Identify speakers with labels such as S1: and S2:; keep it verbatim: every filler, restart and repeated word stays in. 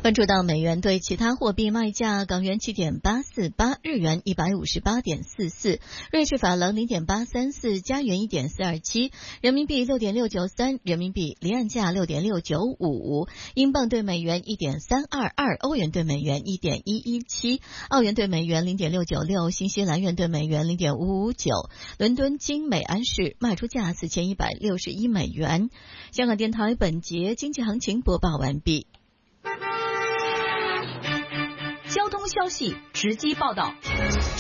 S1: 关注到美元对其他货币卖价，港元七点八四八，日元一百五十八点四四，瑞士法郎零点八三四，加元一点四二七，人民币六点六九三，人民币离岸价六点六九五，英镑对美元一点三二二，欧元对美元一点一一七，澳元对美元零点六九六，新西兰元对美元零点五五九。伦敦金每安士卖出价四千一百六十一美元。香港电台本节经济行情播报完毕。
S2: 交通消息直击报道。